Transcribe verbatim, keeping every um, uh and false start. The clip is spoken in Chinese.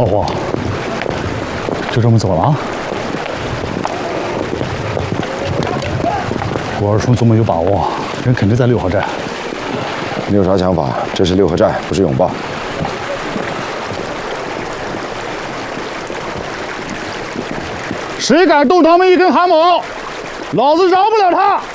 炮火，就这么走了啊！我二叔这么有把握，人肯定在六合寨。 你有啥想法？这是六合寨，不是永报。 谁敢动他们一根汗毛，老子饶不了他！